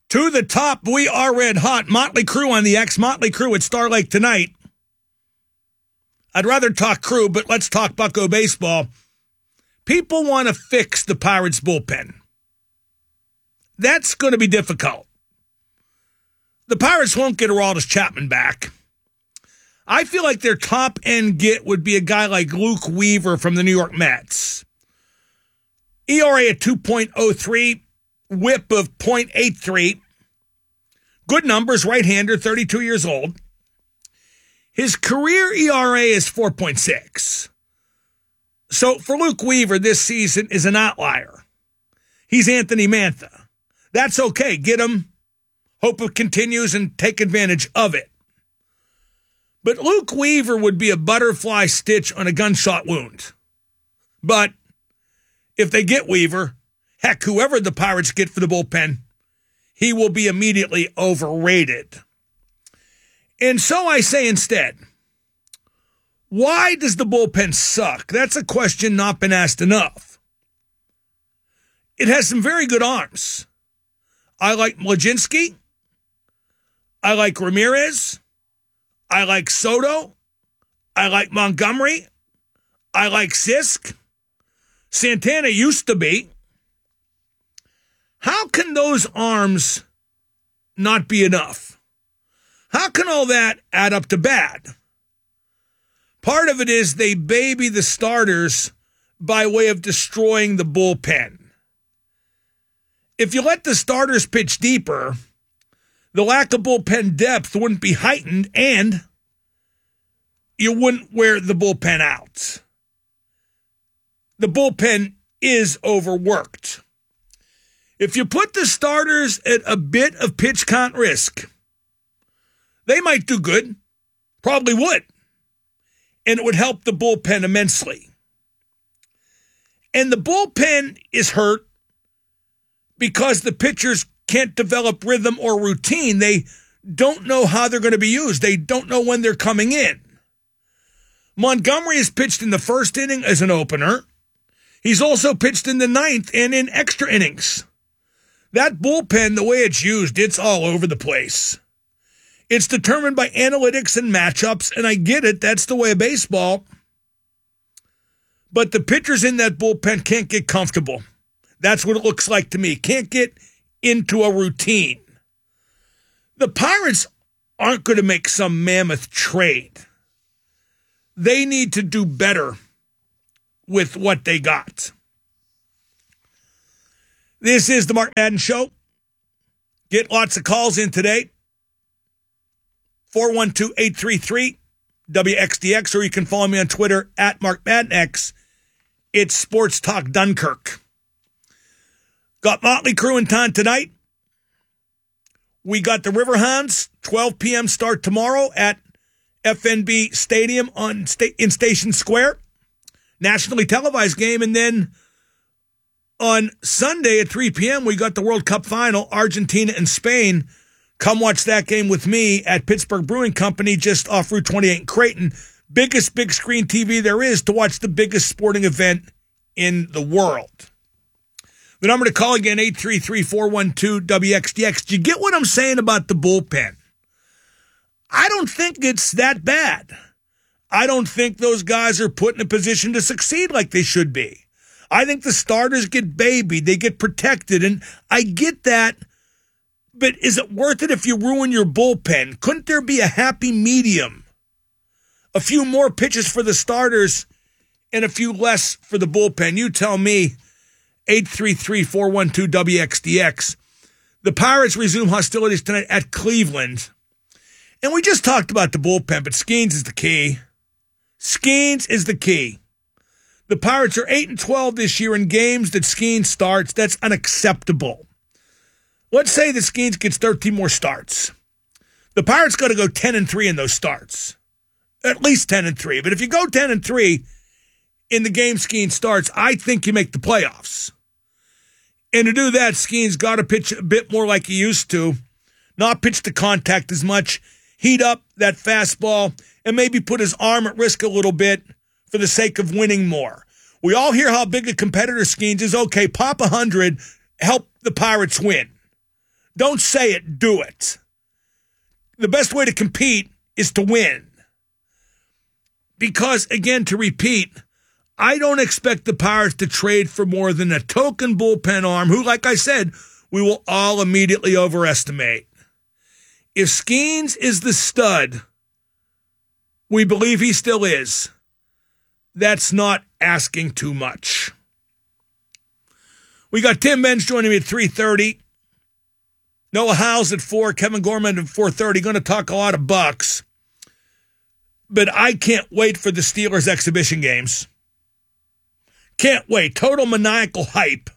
To the top, we are red hot. Motley Crue on the X. Motley Crue at Star Lake tonight. I'd rather talk Crew, but let's talk Bucko baseball. People want to fix the Pirates bullpen. That's going to be difficult. The Pirates won't get Aroldis Chapman back. I feel like their top end get would be a guy like Luke Weaver from the New York Mets. ERA at 2.03, whip of .83. Good numbers, right-hander, 32 years old. His career ERA is 4.6. So for Luke Weaver, this season is an outlier. He's Anthony Mantha. That's okay. Get him. Hope it continues and take advantage of it. But Luke Weaver would be a butterfly stitch on a gunshot wound. But if they get Weaver, heck, whoever the Pirates get for the bullpen, he will be immediately overrated. And so I say instead, why does the bullpen suck? That's a question not been asked enough. It has some very good arms. I like Mlodzinski. I like Ramirez. I like Soto. I like Montgomery. I like Sisk. Santana used to be. How can those arms not be enough? How can all that add up to bad? Part of it is they baby the starters by way of destroying the bullpen. If you let the starters pitch deeper, the lack of bullpen depth wouldn't be heightened and you wouldn't wear the bullpen out. The bullpen is overworked. If you put the starters at a bit of pitch count risk, they might do good, probably would, and it would help the bullpen immensely. And the bullpen is hurt because the pitchers can't develop rhythm or routine. They don't know how they're going to be used. They don't know when they're coming in. Montgomery is pitched in the first inning as an opener. He's also pitched in the ninth and in extra innings. That bullpen, the way it's used, it's all over the place. It's determined by analytics and matchups, and I get it. That's the way of baseball. But the pitchers in that bullpen can't get comfortable. That's what it looks like to me. Can't get into a routine. The Pirates aren't going to make some mammoth trade. They need to do better with what they got. This is the Mark Madden Show. Get lots of calls in today. 412-833-WXDX, or you can follow me on Twitter at MarkMaddenX. It's Sports Talk Dunkirk. Got Motley Crue in town tonight. We got the Riverhounds, 12 p.m. start tomorrow at FNB Stadium in Station Square. Nationally televised game. And then on Sunday at 3 p.m., we got the World Cup final, Argentina and Spain. Come watch that game with me at Pittsburgh Brewing Company, just off Route 28 in Creighton. Biggest big screen TV there is to watch the biggest sporting event in the world. The number to call again, 833-412-WXDX. Do you get what I'm saying about the bullpen? I don't think it's that bad. I don't think those guys are put in a position to succeed like they should be. I think the starters get babied. They get protected, and I get that. But is it worth it if you ruin your bullpen? Couldn't there be a happy medium? A few more pitches for the starters and a few less for the bullpen. You tell me. 833-412-WXDX. The Pirates resume hostilities tonight at Cleveland. And we just talked about the bullpen, but Skeens is the key. Skeens is the key. The Pirates are 8-12 this year in games that Skeens starts. That's unacceptable. Let's say that Skeens gets 13 more starts. The Pirates got to go 10-3 in those starts. At least 10-3. But if you go 10-3 in the game Skeens starts, I think you make the playoffs. And to do that, Skeens got to pitch a bit more like he used to. Not pitch to contact as much. Heat up that fastball and maybe put his arm at risk a little bit for the sake of winning more. We all hear how big a competitor Skeens is. Okay, pop 100, help the Pirates win. Don't say it, do it. The best way to compete is to win. Because, again, to repeat, I don't expect the Pirates to trade for more than a token bullpen arm who, like I said, we will all immediately overestimate. If Skeens is the stud we believe he still is, that's not asking too much. We got Tim Benz joining me at 3:30. Noah Howes at 4, Kevin Gorman at 4:30. Going to talk a lot of Bucks. But I can't wait for the Steelers exhibition games. Can't wait. Total maniacal hype.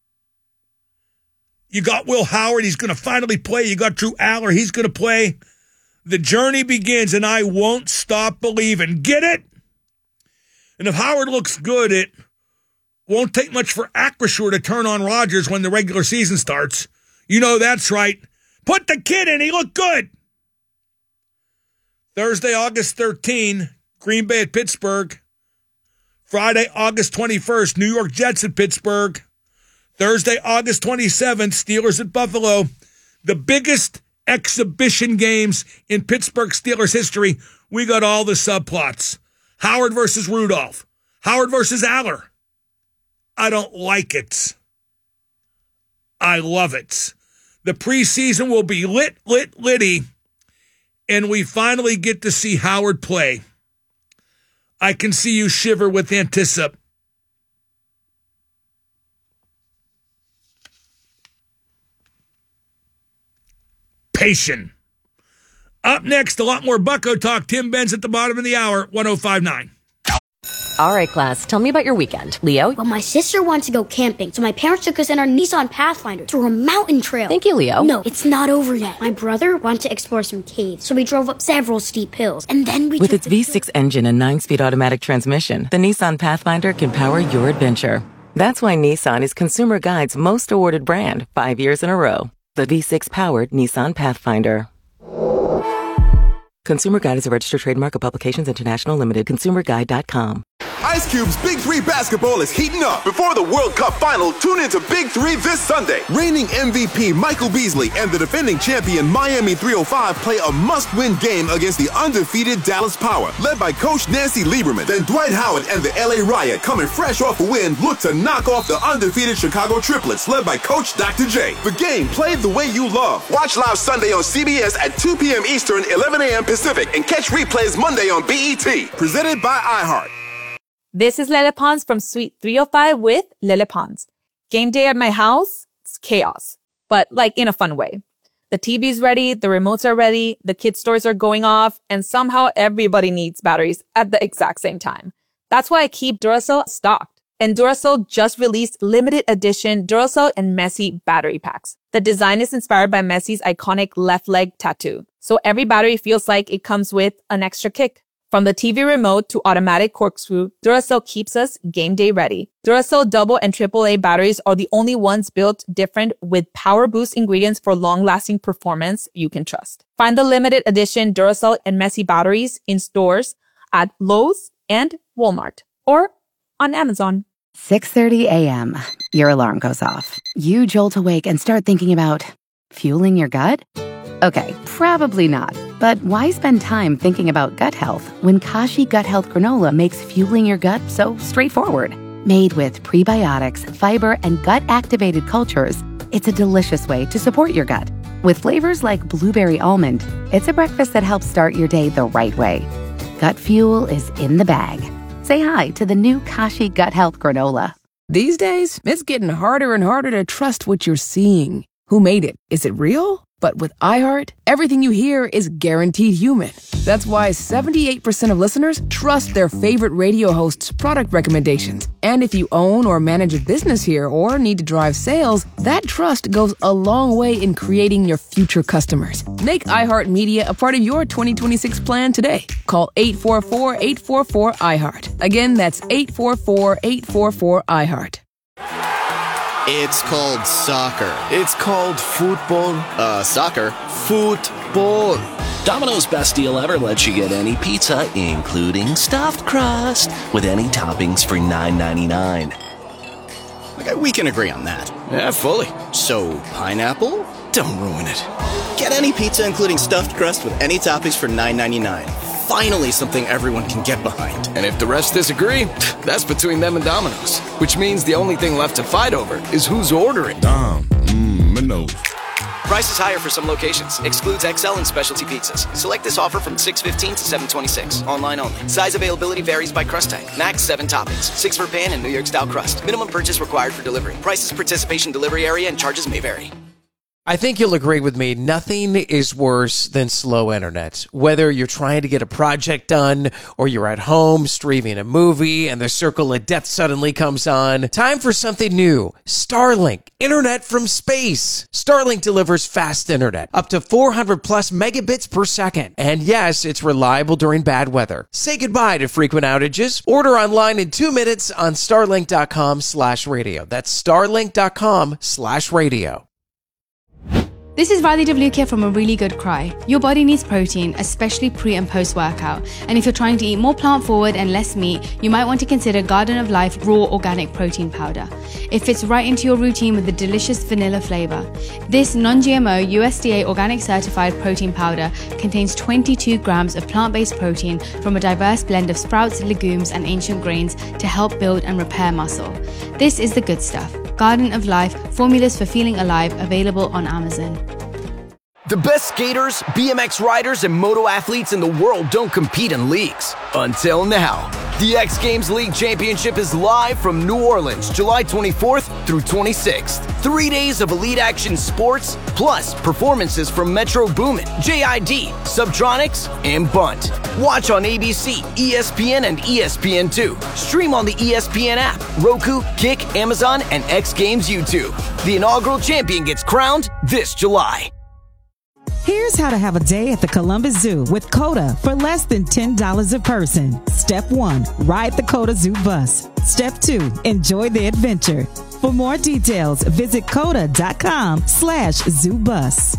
You got Will Howard. He's going to finally play. You got Drew Aller. He's going to play. The journey begins, and I won't stop believing. Get it? And if Howard looks good, it won't take much for Acrisure to turn on Rodgers when the regular season starts. You know that's right. Put the kid in. He looked good. Thursday, August 13, Green Bay at Pittsburgh. Friday, August 21st, New York Jets at Pittsburgh. Thursday, August 27th, Steelers at Buffalo. The biggest exhibition games in Pittsburgh Steelers history. We got all the subplots. Howard versus Rudolph. Howard versus Aller. I don't like it. I love it. The preseason will be litty, and we finally get to see Howard play. I can see you shiver with anticipation. Up next, a lot more Bucko talk. Tim Benz at the bottom of the hour, 105.9. All right, class, tell me about your weekend. Leo? Well, my sister wanted to go camping, so my parents took us in our Nissan Pathfinder through a mountain trail. Thank you, Leo. No, it's not over yet. My brother wanted to explore some caves, so we drove up several steep hills, and then we With its V6 engine and 9-speed automatic transmission, the Nissan Pathfinder can power your adventure. That's why Nissan is Consumer Guide's most awarded brand 5 years in a row. The V6-powered Nissan Pathfinder. Consumer Guide is a registered trademark of Publications International Limited. ConsumerGuide.com. Ice Cube's Big 3 basketball is heating up. Before the World Cup final, tune into Big 3 this Sunday. Reigning MVP Michael Beasley and the defending champion Miami 305 play a must-win game against the undefeated Dallas Power, led by Coach Nancy Lieberman. Then Dwight Howard and the LA Riot, coming fresh off a win, look to knock off the undefeated Chicago Triplets, led by Coach Dr. J. The game played the way you love. Watch live Sunday on CBS at 2 p.m. Eastern, 11 a.m. Pacific, and catch replays Monday on BET. Presented by iHeart. This is Lele Pons from Suite 305 with Lele Pons. Game day at my house, it's chaos, but like in a fun way. The TV's ready, the remotes are ready, the kids' toys are going off, and somehow everybody needs batteries at the exact same time. That's why I keep Duracell stocked. And Duracell just released limited edition Duracell and Messi battery packs. The design is inspired by Messi's iconic left leg tattoo. So every battery feels like it comes with an extra kick. From the TV remote to automatic corkscrew, Duracell keeps us game day ready. Duracell double and AAA batteries are the only ones built different with power boost ingredients for long-lasting performance you can trust. Find the limited edition Duracell and Messi batteries in stores at Lowe's and Walmart or on Amazon. 6:30 a.m. Your alarm goes off. You jolt awake and start thinking about fueling your gut? Okay, probably not. But why spend time thinking about gut health when Kashi Gut Health Granola makes fueling your gut so straightforward? Made with prebiotics, fiber, and gut-activated cultures, it's a delicious way to support your gut. With flavors like blueberry almond, it's a breakfast that helps start your day the right way. Gut fuel is in the bag. Say hi to the new Kashi Gut Health Granola. These days, it's getting harder and harder to trust what you're seeing. Who made it? Is it real? But with iHeart, everything you hear is guaranteed human. That's why 78% of listeners trust their favorite radio host's product recommendations. And if you own or manage a business here or need to drive sales, that trust goes a long way in creating your future customers. Make iHeart Media a part of your 2026 plan today. Call 844-844-iHeart. Again, that's 844-844-iHeart. It's called soccer. It's called football. Soccer. Football. Domino's best deal ever lets you get any pizza, including stuffed crust, with any toppings for $9.99. Okay, we can agree on that. Yeah, fully. So, pineapple? Don't ruin it. Get any pizza including stuffed crust with any toppings for $9.99. Finally something everyone can get behind. And if the rest disagree, that's between them and Domino's. Which means the only thing left to fight over is who's ordering. Domino's. Price is higher for some locations. Excludes XL and specialty pizzas. Select this offer from 6/15 to 7/26. Online only. Size availability varies by crust type. Max 7 toppings. 6 for pan and New York style crust. Minimum purchase required for delivery. Prices, participation, delivery area, and charges may vary. I think you'll agree with me. Nothing is worse than slow internet. Whether you're trying to get a project done or you're at home streaming a movie and the circle of death suddenly comes on. Time for something new. Starlink. Internet from space. Starlink delivers fast internet. Up to 400 plus megabits per second. And yes, it's reliable during bad weather. Say goodbye to frequent outages. Order online in 2 minutes on starlink.com/radio. That's starlink.com/radio. This is Riley DeVlukia from A Really Good Cry. Your body needs protein, especially pre and post workout. And if you're trying to eat more plant forward and less meat, you might want to consider Garden of Life Raw Organic Protein Powder. It fits right into your routine with a delicious vanilla flavor. This non-GMO USDA organic certified protein powder contains 22 grams of plant-based protein from a diverse blend of sprouts, legumes, and ancient grains to help build and repair muscle. This is the good stuff. Garden of Life, formulas for feeling alive, available on Amazon. The best skaters, BMX riders, and moto athletes in the world don't compete in leagues. Until now. The X Games League Championship is live from New Orleans, July 24th through 26th. 3 days of elite action sports, plus performances from Metro Boomin, JID, Subtronics, and Bunt. Watch on ABC, ESPN, and ESPN2. Stream on the ESPN app, Roku, Kick, Amazon, and X Games YouTube. The inaugural champion gets crowned this July. Here's how to have a day at the Columbus Zoo with COTA for less than $10 a person. Step 1, ride the COTA Zoo bus. Step 2, enjoy the adventure. For more details, visit COTA.com/zoobus.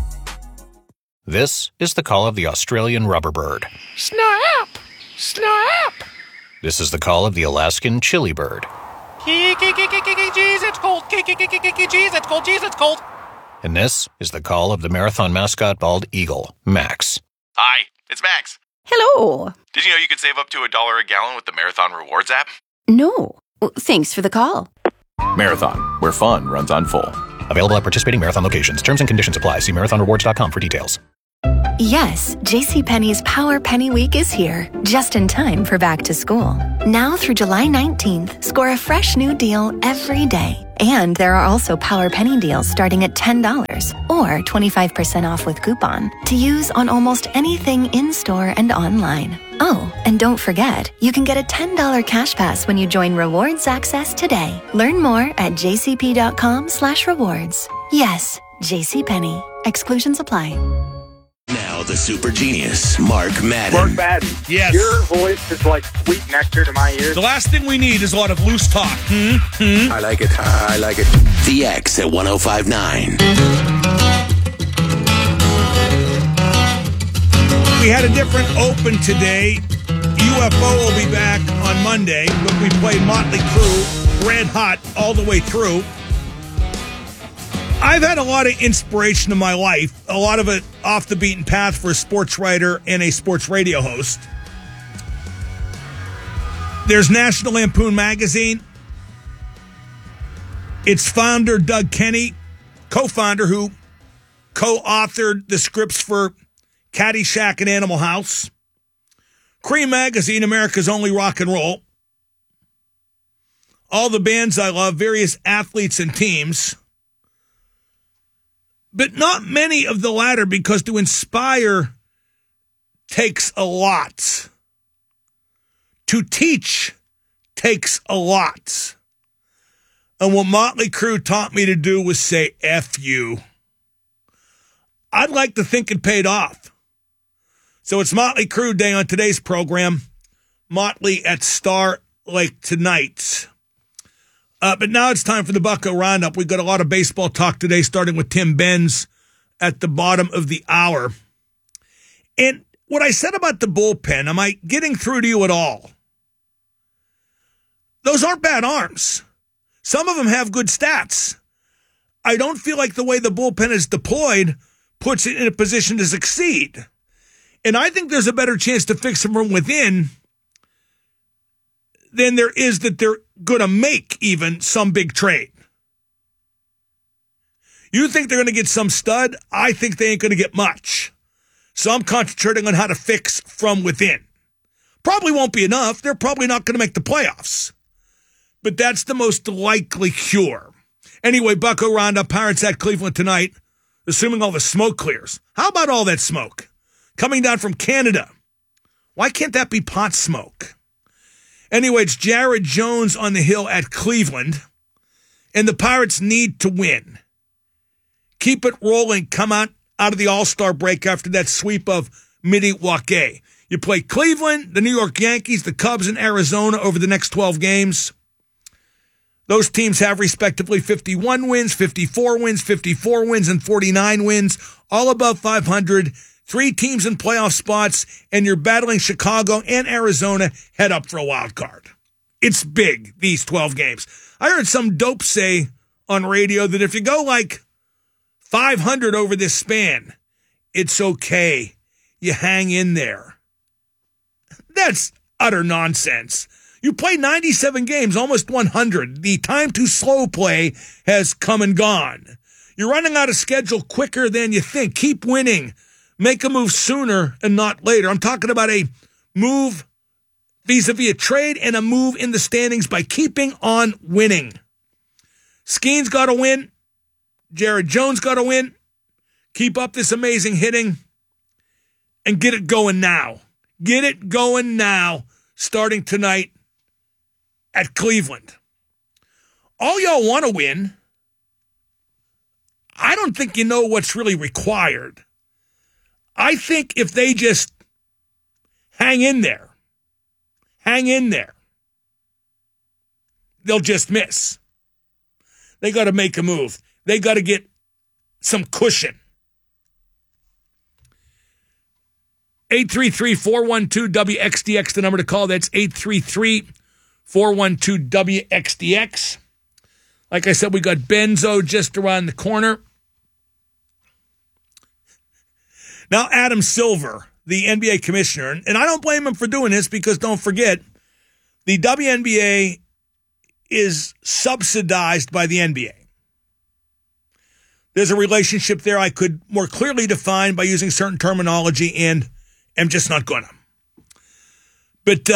This is the call of the Australian rubber bird. Snap! Snap! This is the call of the Alaskan chili bird. Jeez, it's cold. Jeez, it's cold. Jeez, it's cold. And this is the call of the marathon mascot bald eagle, Max. Hi, it's Max. Hello. Did you know you could save up to $1 a gallon with the Marathon Rewards app? No. Thanks for the call. Marathon, where fun runs on full. Available at participating Marathon locations. Terms and conditions apply. See marathonrewards.com for details. Yes, JCPenney's Power Penny Week is here, just in time for back to school. Now through July 19th, score a fresh new deal every day. And there are also Power Penny deals starting at $10 or 25% off with coupon to use on almost anything in-store and online. Oh, and don't forget, you can get a $10 cash pass when you join Rewards Access today. Learn more at jcp.com/rewards. Yes, JCPenney. Exclusions apply. Now the super genius, Mark Madden. Mark Madden. Yes. Your voice is like sweet nectar to my ears. The last thing we need is a lot of loose talk. I like it. I like it. The X at 105.9. We had a different open today. UFO will be back on Monday, but we played Motley Crue, red hot all the way through. I've had a lot of inspiration in my life, a lot of it off the beaten path for a sports writer and a sports radio host. There's National Lampoon Magazine. Its founder, Doug Kenny, co-founder who co-authored the scripts for Caddyshack and Animal House. Cream Magazine, America's only rock and roll. All the bands I love, various athletes and teams. But not many of the latter, because to inspire takes a lot. To teach takes a lot. And what Motley Crue taught me to do was say, F you. I'd like to think it paid off. So it's Motley Crue Day on today's program. Motley at Star Lake tonight. But now it's time for the Bucko Roundup. We've got a lot of baseball talk today, starting with Tim Benz at the bottom of the hour. And what I said about the bullpen, am I getting through to you at all? Those aren't bad arms. Some of them have good stats. I don't feel like the way the bullpen is deployed puts it in a position to succeed. And I think there's a better chance to fix them from within than there is that they're going to make even some big trade. You think they're going to get some stud? I think they ain't going to get much. So I'm concentrating on how to fix from within. Probably won't be enough. They're probably not going to make the playoffs. But that's the most likely cure. Anyway, Bucko Roundup, Pirates at Cleveland tonight, assuming all the smoke clears. How about all that smoke coming down from Canada? Why can't that be pot smoke? Anyway, it's Jared Jones on the hill at Cleveland, and the Pirates need to win. Keep it rolling. Come out of the All-Star break after that sweep of Milwaukee. You play Cleveland, the New York Yankees, the Cubs, and Arizona over the next 12 games. Those teams have respectively 51 wins, 54 wins, 54 wins, and 49 wins, all above 500. 3 teams in playoff spots, and you're battling Chicago and Arizona head up for a wild card. It's big, these 12 games. I heard some dope say on radio that if you go like 500 over this span, it's okay. You hang in there. That's utter nonsense. You play 97 games, almost 100. The time to slow play has come and gone. You're running out of schedule quicker than you think. Keep winning. Make a move sooner and not later. I'm talking about a move vis-a-vis a trade and a move in the standings by keeping on winning. Skeen's got to win. Jared Jones got to win. Keep up this amazing hitting and get it going now. Get it going now, starting tonight at Cleveland. All y'all want to win. I don't think you know what's really required. I think if they just hang in there, they'll just miss. They got to make a move. They got to get some cushion. 833-412-WXDX, the number to call. That's 833-412-WXDX. Like I said, we got Benzo just around the corner. Now, Adam Silver, the NBA commissioner, and I don't blame him for doing this because don't forget, the WNBA is subsidized by the NBA. There's a relationship there I could more clearly define by using certain terminology and am just not going to. But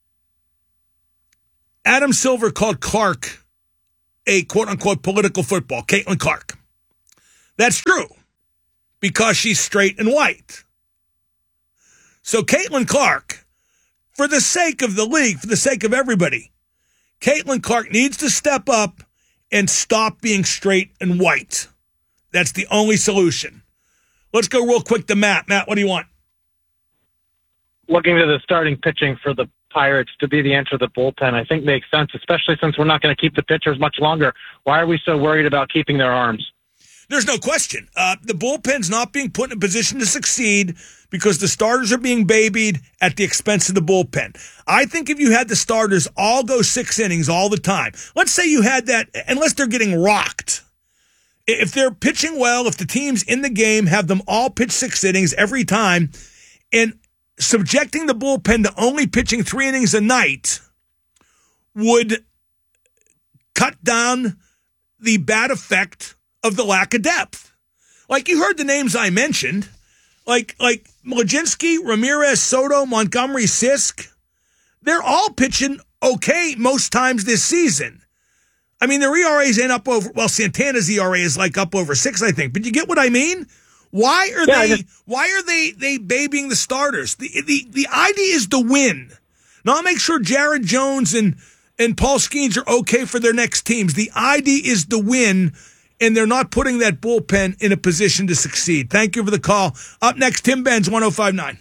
Adam Silver called Clark a quote-unquote political football, Caitlin Clark. That's true, because she's straight and white. So Caitlin Clark, for the sake of the league, for the sake of everybody, Caitlin Clark needs to step up and stop being straight and white. That's the only solution. Let's go real quick to Matt. Matt, what do you want? Looking to the starting pitching for the Pirates to be the answer to the bullpen, I think makes sense, especially since we're not going to keep the pitchers much longer. Why are we so worried about keeping their arms? There's no question. The bullpen's not being put in a position to succeed because the starters are being babied at the expense of the bullpen. I think if you had the starters all go 6 innings all the time, let's say you had that, unless they're getting rocked. If they're pitching well, if the teams in the game have them all pitch 6 innings every time, and subjecting the bullpen to only pitching 3 innings a night would cut down the bad effect of the lack of depth. Like you heard the names I mentioned, like Mlodzinski, Ramirez, Soto, Montgomery, Sisk, they're all pitching okay most times this season. I mean, their ERAs ain't up over, well, Santana's ERA is like up over 6, I think. But you get what I mean? Why are they babying the starters? The idea is to win. Now, I'll make sure Jared Jones and Paul Skeens are okay for their next teams. The idea is to win, and they're not putting that bullpen in a position to succeed. Thank you for the call. Up next, Tim Benz, 105.9.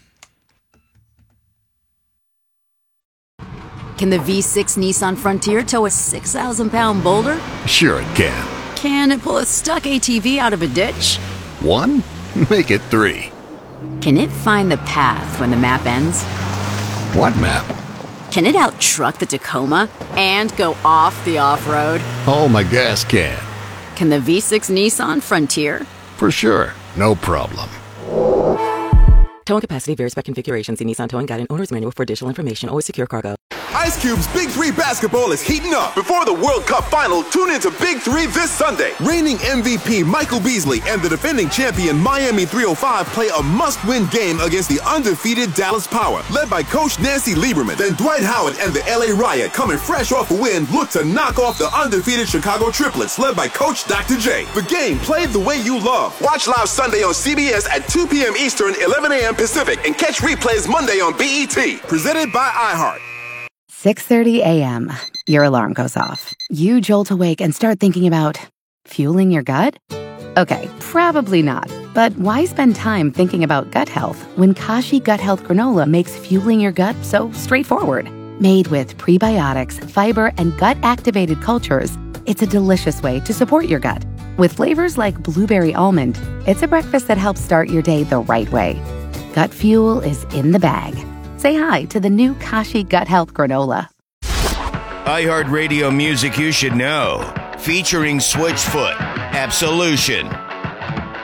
Can the V6 Nissan Frontier tow a 6,000-pound boulder? Sure it can. Can it pull a stuck ATV out of a ditch? 1? Make it 3. Can it find the path when the map ends? What map? Can it out-truck the Tacoma and go off the off-road? Oh, my gas can. Can the V6 Nissan Frontier? For sure. No problem. Towing capacity varies by configuration. See Nissan Towing Guide and Owner's Manual for additional information. Always secure cargo. Ice Cube's Big 3 basketball is heating up. Before the World Cup final, tune into Big 3 this Sunday. Reigning MVP Michael Beasley and the defending champion Miami 305 play a must-win game against the undefeated Dallas Power, led by Coach Nancy Lieberman. Then Dwight Howard and the LA Riot, coming fresh off a win, look to knock off the undefeated Chicago Triplets, led by Coach Dr. J. The game played the way you love. Watch live Sunday on CBS at 2 p.m. Eastern, 11 a.m. Pacific, and catch replays Monday on BET. Presented by iHeart. 6:30 a.m. Your alarm goes off. You jolt awake and start thinking about fueling your gut? Okay, probably not. But why spend time thinking about gut health when Kashi Gut Health Granola makes fueling your gut so straightforward? Made with prebiotics, fiber, and gut-activated cultures, it's a delicious way to support your gut. With flavors like blueberry almond, it's a breakfast that helps start your day the right way. Gut fuel is in the bag. Say hi to the new Kashi Gut Health Granola. iHeartRadio music you should know. Featuring Switchfoot, Absolution,